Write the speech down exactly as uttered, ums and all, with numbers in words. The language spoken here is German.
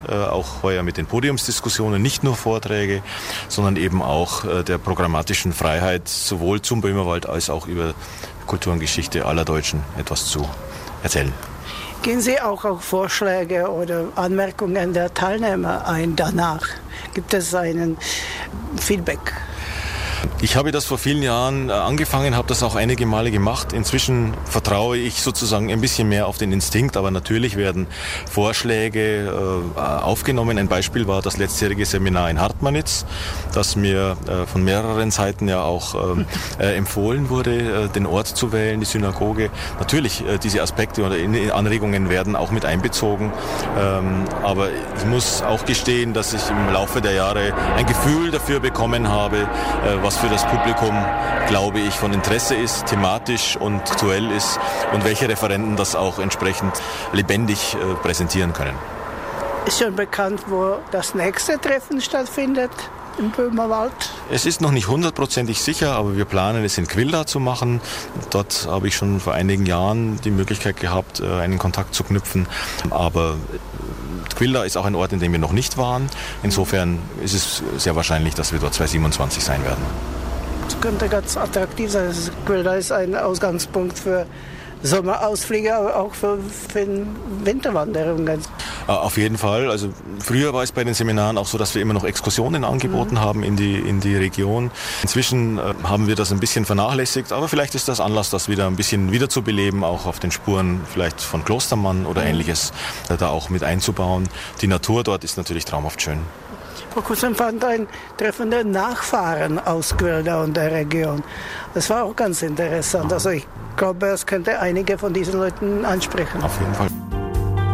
Äh, auch heuer mit den Podiumsdiskussionen, nicht nur Vorträge, sondern eben auch äh, der programmatischen Freiheit, sowohl zum Böhmerwald als auch über Kultur und Geschichte aller Deutschen etwas zu erzählen. Gehen Sie auch auf Vorschläge oder Anmerkungen der Teilnehmer ein danach? Gibt es einen Feedback? Ich habe das vor vielen Jahren angefangen, habe das auch einige Male gemacht. Inzwischen vertraue ich sozusagen ein bisschen mehr auf den Instinkt, aber natürlich werden Vorschläge äh, aufgenommen. Ein Beispiel war das letztjährige Seminar in Hartmanitz, das mir äh, von mehreren Seiten ja auch äh, empfohlen wurde, äh, den Ort zu wählen, die Synagoge. Natürlich, äh, diese Aspekte oder Anregungen werden auch mit einbezogen, ähm, aber ich muss auch gestehen, dass ich im Laufe der Jahre ein Gefühl dafür bekommen habe, äh, was für das Publikum, glaube ich, von Interesse ist, thematisch und aktuell ist und welche Referenten das auch entsprechend lebendig äh, präsentieren können. Ist schon bekannt, wo das nächste Treffen stattfindet im Böhmerwald? Es ist noch nicht hundertprozentig sicher, aber wir planen es in Quilda zu machen. Dort habe ich schon vor einigen Jahren die Möglichkeit gehabt, einen Kontakt zu knüpfen. Aber Quilda ist auch ein Ort, in dem wir noch nicht waren. Insofern ist es sehr wahrscheinlich, dass wir dort zweitausendsiebenundzwanzig sein werden. Das könnte ganz attraktiv sein. Quilda ist ein Ausgangspunkt für Sommerausflüge, aber auch für, für Winterwanderungen. Auf jeden Fall. Also früher war es bei den Seminaren auch so, dass wir immer noch Exkursionen angeboten mhm. haben in die, in die Region. Inzwischen äh, haben wir das ein bisschen vernachlässigt, aber vielleicht ist das Anlass, das wieder ein bisschen wiederzubeleben, auch auf den Spuren vielleicht von Klostermann oder mhm. Ähnliches äh, da auch mit einzubauen. Die Natur dort ist natürlich traumhaft schön. Vor kurzem fand ein Treffen der Nachfahren aus Quilda und der Region. Das war auch ganz interessant. Also ich glaube, es könnte einige von diesen Leuten ansprechen. Auf jeden Fall.